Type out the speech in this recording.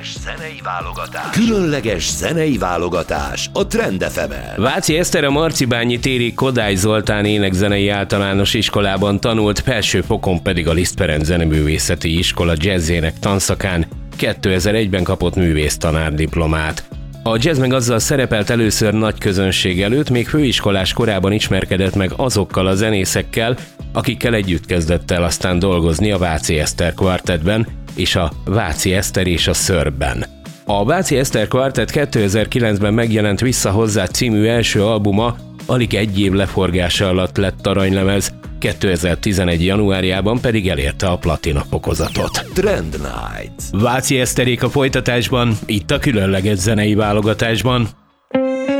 Különleges zenei válogatás a Trend FM-en. Váci Eszter a Marcibányi téri Kodály Zoltán énekzenei általános iskolában tanult, felső fokon pedig a Liszt Ferenc Zeneművészeti Iskola jazzének tanszakán 2001-ben kapott művésztanár diplomát. A jazz meg azzal szerepelt először nagy közönség előtt, még főiskolás korában ismerkedett meg azokkal a zenészekkel, akikkel együtt kezdett el aztán dolgozni a Váci Eszter Kvartettben és a Váci Eszter és a Szörben. A Váci Eszter Kvartett 2009-ben megjelent Vissza hozzá című első albuma alig egy év leforgása alatt lett aranylemez, 2011. januárjában pedig elérte a platina fokozatot. Trend Night. Váci Eszterék a folytatásban, itt a különleges zenei válogatásban.